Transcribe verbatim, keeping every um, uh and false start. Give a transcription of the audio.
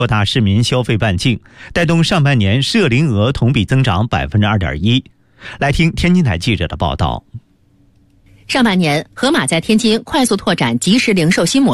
扩大市民消费半径，带动上半年涉零额同比增长百分之二点一。来听天津台记者的报道。 上半年，盒马在天津快速拓展即时零售新模式。